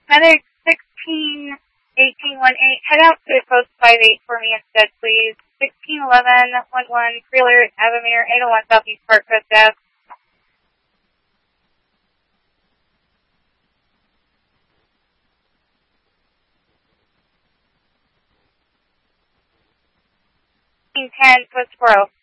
Medic 161818, head out to post 58 for me instead, please. 161111, Prelude, Avamere, 801 Southeast Park Coast Ave. Post 4